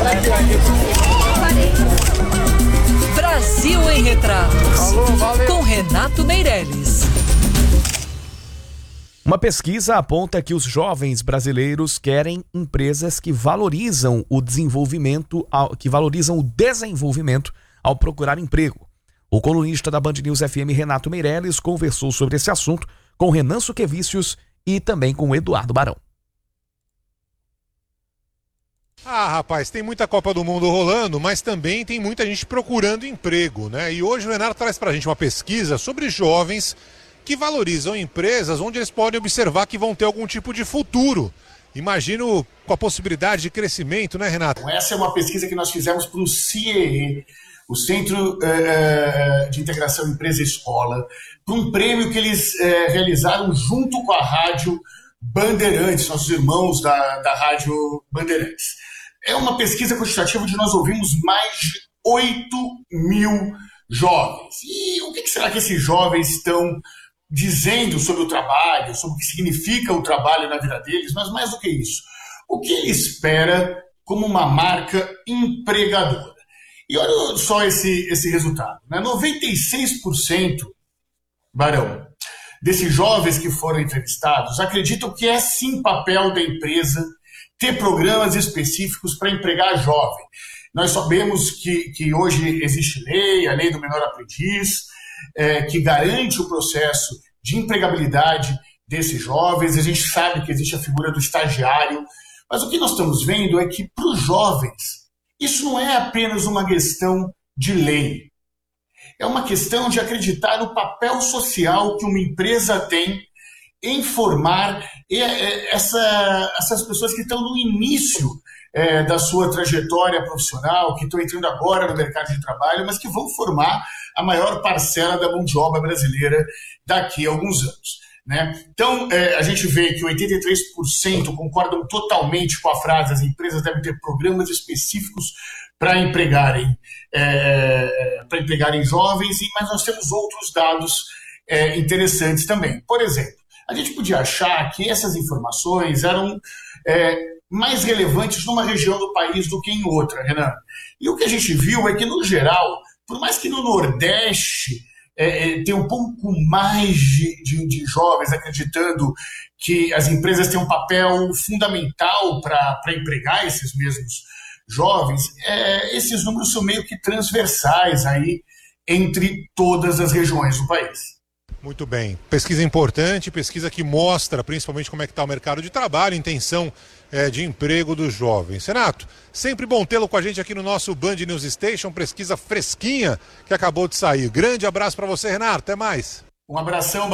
Brasil em Retratos, com Renato Meireles. Uma pesquisa aponta que os jovens brasileiros querem empresas que valorizam o desenvolvimento ao procurar emprego. O colunista da Band News FM, Renato Meireles, conversou sobre esse assunto com Renan Suquevicius e também com Eduardo Barão. Rapaz, tem muita Copa do Mundo rolando, mas também tem muita gente procurando emprego, né? E hoje o Renato traz pra gente uma pesquisa sobre jovens que valorizam empresas onde eles podem observar que vão ter algum tipo de futuro. Imagino com a possibilidade de crescimento, né, Renato? Essa é uma pesquisa que nós fizemos para o CIEE, o Centro de Integração Empresa-Escola, para um prêmio que eles realizaram junto com a Rádio Bandeirantes, nossos irmãos da Rádio Bandeirantes. É uma pesquisa quantitativa onde nós ouvimos mais de 8 mil jovens. E o que será que esses jovens estão dizendo sobre o trabalho, sobre o que significa o trabalho na vida deles, mas mais do que isso, o que ele espera como uma marca empregadora. E olha só esse resultado, né? 96%, Barão, desses jovens que foram entrevistados acreditam que é sim papel da empresa ter programas específicos para empregar jovem. Nós sabemos que hoje existe a lei do menor aprendiz, que garante o processo de empregabilidade desses jovens. A gente sabe que existe a figura do estagiário, mas o que nós estamos vendo é que para os jovens isso não é apenas uma questão de lei, é uma questão de acreditar no papel social que uma empresa tem em formar essas pessoas que estão no início da sua trajetória profissional, que estão entrando agora no mercado de trabalho, mas que vão formar a maior parcela da mão de obra brasileira daqui a alguns anos, né? Então, a gente vê que 83% concordam totalmente com a frase: as empresas devem ter programas específicos para empregarem jovens, mas nós temos outros dados interessantes também. Por exemplo, a gente podia achar que essas informações eram mais relevantes numa região do país do que em outra, Renan. E o que a gente viu é que, no geral, por mais que no Nordeste tem um pouco mais de jovens acreditando que as empresas têm um papel fundamental para empregar esses mesmos jovens, esses números são meio que transversais aí entre todas as regiões do país. Muito bem. Pesquisa importante, pesquisa que mostra principalmente como é que está o mercado de trabalho, intenção de emprego dos jovens. Renato, sempre bom tê-lo com a gente aqui no nosso Band News Station, pesquisa fresquinha que acabou de sair. Grande abraço para você, Renato. Até mais. Um abração.